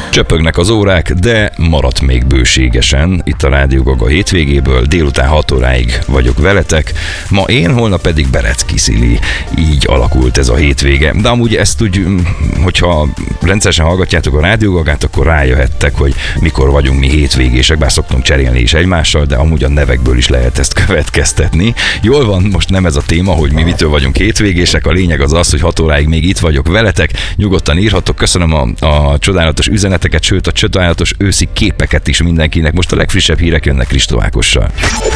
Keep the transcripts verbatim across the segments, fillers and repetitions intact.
Csöpögnek az órák, de maradt még bőségesen. Itt a Rádió Gaga hétvégéből, délután hat óráig vagyok veletek. Ma én, holnap pedig Berecki Szili. Így alakult ez a hétvége. De amúgy ezt úgy, hogyha rendszeresen hallgatjátok a Rádió Gagát, akkor rájöhettek, hogy mikor vagyunk mi hétvégések, bár szoktunk cserélni is egymással, de amúgy a nevekből is lehet ezt következtetni. Jól van, most nem ez a téma, hogy mi mitől vagyunk hétvégések, a lényeg az az, hogy hat óráig még itt vagyok veletek, nyugodtan írhatok. Köszönöm a, a csodálatos üzeneteket, sőt a csodálatos őszi képeket is mindenkinek. Most a legfrissebb hírek jönnek Kristó Ákossal.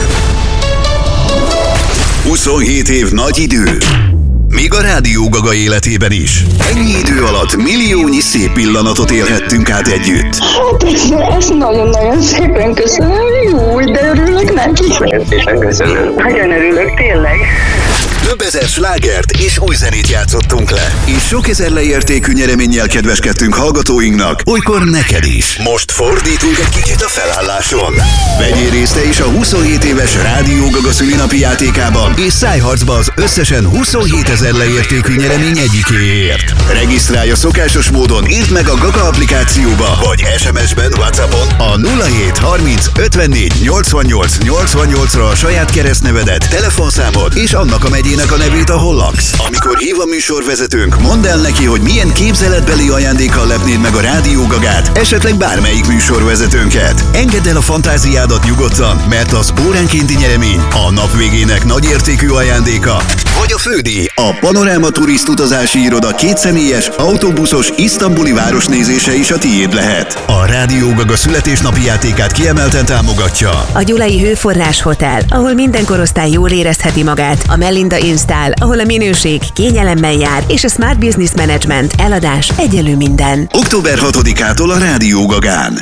huszonhét év nagy idő. Még a Rádió Gaga életében is. Ennyi idő alatt milliónyi szép pillanatot élhettünk át együtt. Hát ezt, ezt nagyon-nagyon szépen köszönöm. Jó, de örülök neki. Nagyon szépen köszönöm. Nagyon örülök, tényleg. Több ezer slágert és új zenét játszottunk le, és sok ezer leértékű nyereménnyel kedveskedtünk hallgatóinknak, olykor neked is. Most fordítunk egy kicsit a felálláson. Vegyél részt te is a huszonhét éves Rádió Gaga szülinapi játékában, és szállj harcba az összesen huszonhét ezer leértékű nyeremény egyikéért. Regisztrálj a szokásos módon, írd meg a Gaga applikációba, vagy es em es-ben, WhatsAppon a nulla hét harminc ötvennégy nyolcvannyolc nyolcvannyolcra a saját keresztnevedet, telefonszámod és annak a megyének a nevét, ahol laksz. Amikor hív a műsorvezetőnk, mondd el neki, hogy milyen képzeletbeli ajándékkal lepnéd meg a Rádió Gagát, esetleg bármelyik műsorvezetőnket. Engedd el a fantáziádat nyugodtan, mert az óránkénti nyeremény, a nap végének nagy értékű ajándéka, vagy a fődíj, a Panoráma Turist utazási iroda kétszemélyes, autóbuszos isztambuli városnézése is a tiéd lehet. A Rádió Gaga születésnapi játékát kiemelten támogatja a Gyulai Hőforrás Hotel, ahol minden korosztály jól érezheti magát, a Melinda Install, ahol a minőség kényelemmel jár, és a Smart Business Management eladás egyenlő minden. október hatodikától a Rádió Gagán.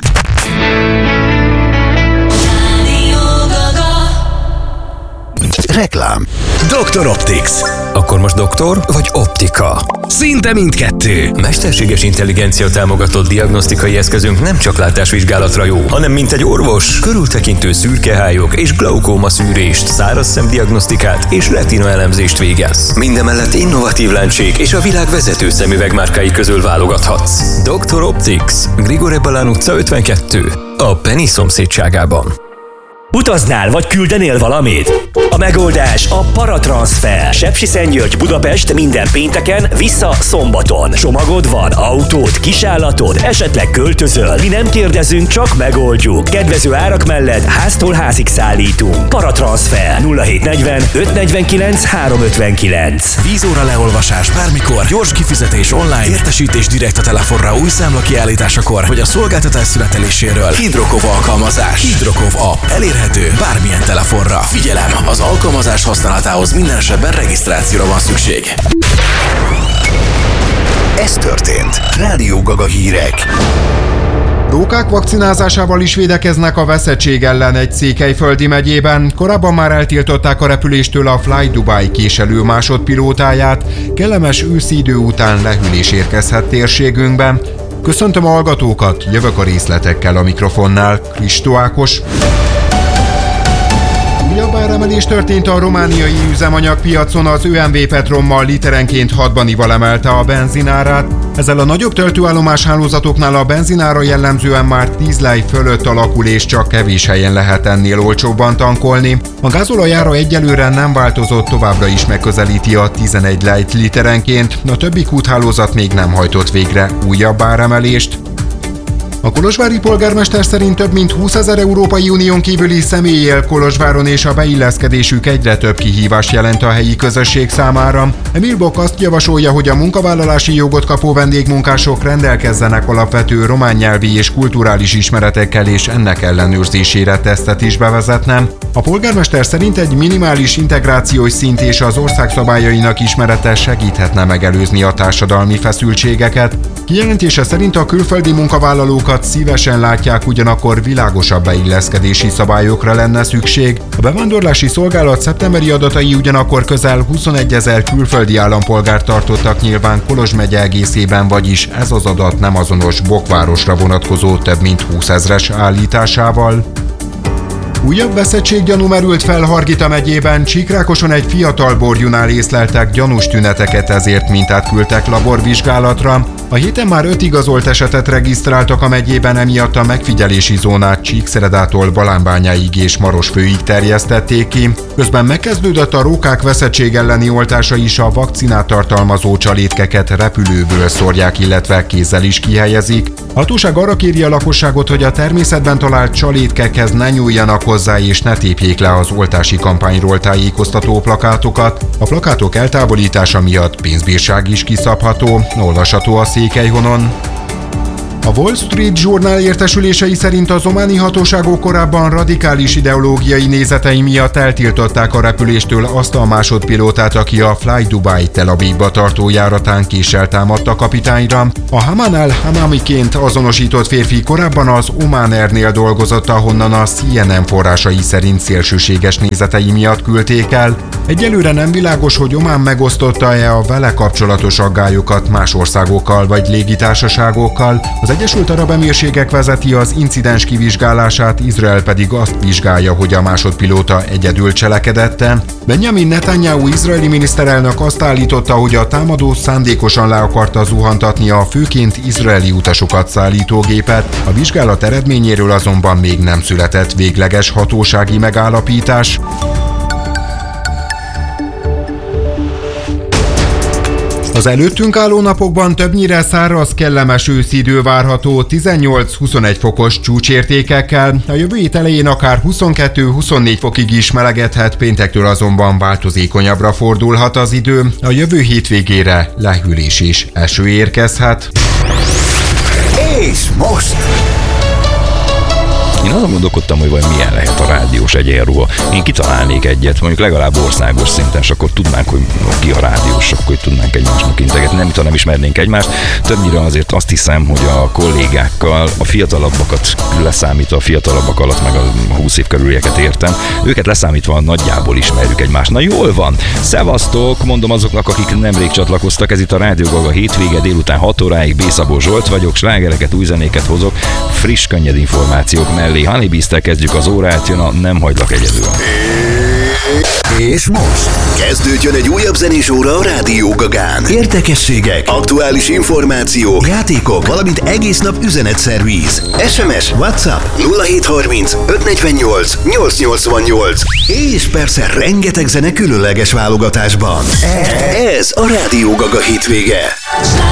Reklám. doktor Optics. Akkor most doktor vagy optika? Szinte mindkettő. Mesterséges intelligencia támogatott diagnosztikai eszközünk nem csak látásvizsgálatra jó, hanem mint egy orvos, körültekintő szürkehályok és glaukóma szűrést, száraz szemdiagnosztikát és retina elemzést végez. Mindemellett innovatív lencség és a világ vezető szemüvegmárkái közül válogathatsz. doktor Optics, Grigore Balán utca ötvenkettő, a Penny szomszédságában. Utaznál vagy küldenél valamit? A megoldás a Paratranszfer. Sepsiszentgyörgy, Budapest minden pénteken, vissza szombaton. Csomagod van, autód, kisállatod, esetleg költözöl. Mi nem kérdezünk, csak megoldjuk. Kedvező árak mellett háztól házig szállítunk. Paratranszfer nulla hét negyven öt negyvenkilenc három ötvenkilenc. Vízóra leolvasás bármikor, gyors kifizetés online, értesítés direkt a telefonra új számla kiállításakor, vagy a szolgáltatás születeléséről. Hidrokov alkalmazás. Hidrokov app. Elérhető bármilyen telefonra. Figyelem! Az alkalmazás használatához minden esetben regisztrációra van szükség. Ez történt. Rádió Gaga hírek. Rókák vakcinázásával is védekeznek a veszettség ellen egy Székelyföldi megyében. Korábban már eltiltották a repüléstől a Fly Dubai késelő másodpilótáját. Kellemes őszi idő után lehűlés érkezhet térségünkben. Köszöntöm a hallgatókat, jövök a részletekkel a mikrofonnál. Kristó Ákos. Újabb áremelés történt a romániai üzemanyagpiacon, az ö em vé Petrommal literenként hatbanival emelte a benzinárát. Ezzel a nagyobb töltőállomás hálózatoknál a benzinára jellemzően már tíz lej fölött alakul, és csak kevés helyen lehet ennél olcsóbban tankolni. A gázolajára egyelőre nem változott, továbbra is megközelíti a tizenegy lejt literenként, a többi kúthálózat még nem hajtott végre újabb áremelést. A kolozsvári polgármester szerint több mint húszezer Európai Unión kívüli személy él Kolozsváron, és a beilleszkedésük egyre több kihívást jelent a helyi közösség számára. Emil Bok azt javasolja, hogy a munkavállalási jogot kapó vendégmunkások rendelkezzenek alapvető román nyelvi és kulturális ismeretekkel, és ennek ellenőrzésére tesztet is bevezetne. A polgármester szerint egy minimális integrációs szint és az ország szabályainak ismerete segíthetne megelőzni a társadalmi feszültségeket. Kijelentése szerint a külföldi munkavállalókat szívesen látják, ugyanakkor világosabb beilleszkedési szabályokra lenne szükség. A bevándorlási szolgálat szeptemberi adatai ugyanakkor közel huszonegyezer külföldi állampolgárt tartottak nyilván Kolozs megye egészében, vagyis ez az adat nem azonos Bokvárosra vonatkozó több mint húszezres állításával. Újabb veszettséggyanú merült fel Hargita megyében, Csíkrákoson egy fiatal borjunál észleltek gyanús tüneteket, ezért mintát küldtek laborvizsgálatra. A héten már öt igazolt esetet regisztráltak a megyében, emiatt a megfigyelési zónát Csíkszeredától Balánbányáig és Marosfőig terjesztették ki. Közben megkezdődött a rókák veszettség elleni oltása is, a vakcinát tartalmazó csalétkeket repülőből szórják, illetve kézzel is kihelyezik. A hatóság arra kéri a lakosságot, hogy a természetben talált csalétkekhez ne nyúljanak hozzá és ne tépjék le az oltási kampányról tájékoztató plakátokat. A plakátok eltávolítása miatt pénzbírság is kiszabható, olvasható a Székelyhonon. A Wall Street Journal értesülései szerint az ománi hatóságok korábban radikális ideológiai nézetei miatt eltiltották a repüléstől azt a másodpilótát, aki a Fly Dubai Tel Avivba tartó járatán késsel támadt a kapitányra. A Haman al-Hamamiként azonosított férfi korábban az Oman Airnél dolgozott, ahonnan a C N N forrásai szerint szélsőséges nézetei miatt küldték el. Egyelőre nem világos, hogy Omán megosztotta-e a vele kapcsolatos aggályokat más országokkal vagy légitársaságokkal. Az Egyesült Arab Emírségek vezeti az incidens kivizsgálását, Izrael pedig azt vizsgálja, hogy a másodpilóta egyedül cselekedette. Benjamin Netanyahu izraeli miniszterelnök azt állította, hogy a támadó szándékosan le akarta zuhantatni a főként izraeli utasokat szállító gépet. A vizsgálat eredményéről azonban még nem született végleges hatósági megállapítás. Az előttünk álló napokban többnyire száraz, kellemes őszi idő várható tizennyolc-huszonegy fokos csúcsértékekkel, a jövő hét elején akár huszonkettő-huszonnégy fokig is melegedhet, péntektől azonban változékonyabbra fordulhat az idő, a jövő hétvégére lehűlés és eső érkezhet. És most... Én azon gondolkodtam, hogy vajon milyen lehet a rádiós egyenruha. Én kitalálnék egyet, mondjuk legalább országos szinten, és akkor tudnánk, hogy ki a rádiós, akkor tudnánk egymásnak integetni. Nem, mintha nem ismernénk egymást. Többnyire azért azt hiszem, hogy a kollégákkal, a fiatalabbakat leszámítva, a fiatalabbak alatt meg a húsz év körülieket értem, őket leszámítva nagyjából ismerjük egymást. Na jól van, szevasztok, mondom azoknak, akik nemrég csatlakoztak, ez itt a Rádió Gaga hétvége, délután hat óráig, B. Szabó Zsolt vagyok, slágereket, új zenéket hozok, friss, könnyed információk mellé. Honeybees-tel kezdjük az órát, jön a Nem hagylak egyedül. És most kezdődjön egy újabb zenés óra a Rádió Gagán. Érdekességek, aktuális információk, játékok, valamint egész nap üzenetszervíz. es em es, WhatsApp nulla hét harminc öt negyvennyolc nyolcszáznyolcvannyolc. És persze rengeteg zene különleges válogatásban. Ez a Rádió Gaga hétvége.